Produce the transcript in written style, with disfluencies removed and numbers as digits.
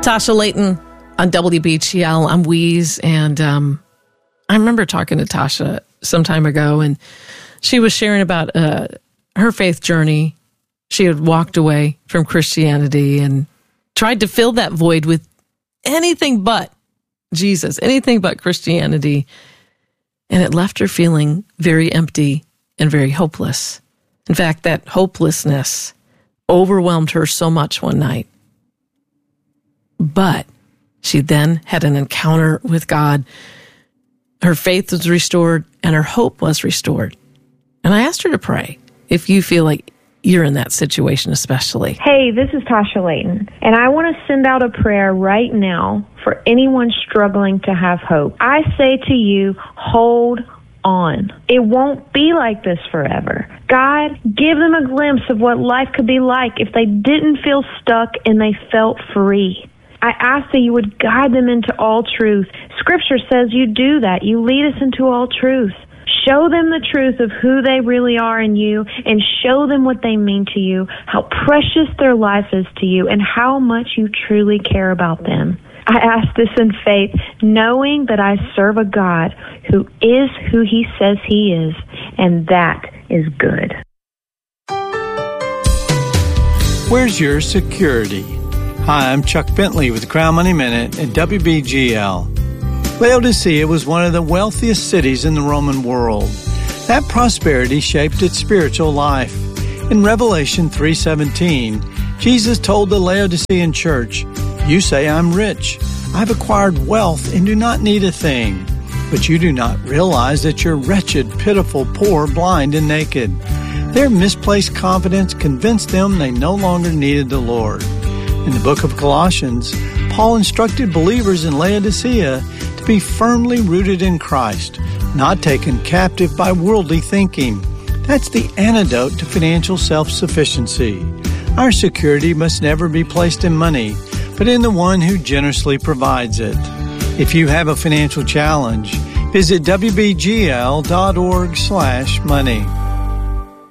Tasha Layton on WBGL. I'm Wheeze, and I remember talking to Tasha some time ago, and she was sharing about her faith journey. She had walked away from Christianity and tried to fill that void with anything but Jesus, anything but Christianity, and it left her feeling very empty and very hopeless. In fact, that hopelessness overwhelmed her so much one night. But she then had an encounter with God. Her faith was restored and her hope was restored. And I asked her to pray if you feel like you're in that situation especially. Hey, this is Tasha Layton, and I want to send out a prayer right now for anyone struggling to have hope. I say to you, hold on. It won't be like this forever. God, give them a glimpse of what life could be like if they didn't feel stuck and they felt free. I ask that you would guide them into all truth. Scripture says you do that. You lead us into all truth. Show them the truth of who they really are in you, and show them what they mean to you, how precious their life is to you, and how much you truly care about them. I ask this in faith, knowing that I serve a God who is who he says he is, and that is good. Where's your security? Hi, I'm Chuck Bentley with the Crown Money Minute at WBGL. Laodicea was one of the wealthiest cities in the Roman world. That prosperity shaped its spiritual life. In Revelation 3:17, Jesus told the Laodicean church, "You say I'm rich. I've acquired wealth and do not need a thing. But you do not realize that you're wretched, pitiful, poor, blind, and naked." Their misplaced confidence convinced them they no longer needed the Lord. In the book of Colossians, Paul instructed believers in Laodicea to be firmly rooted in Christ, not taken captive by worldly thinking. That's the antidote to financial self-sufficiency. Our security must never be placed in money, but in the one who generously provides it. If you have a financial challenge, visit WBGL.org/money.